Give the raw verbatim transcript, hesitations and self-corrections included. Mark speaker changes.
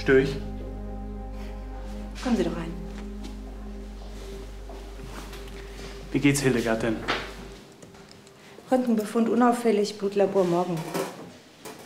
Speaker 1: Störe ich?
Speaker 2: Kommen Sie doch rein.
Speaker 1: Wie geht's, Hildegard denn?
Speaker 2: Röntgenbefund unauffällig, Blutlabor morgen.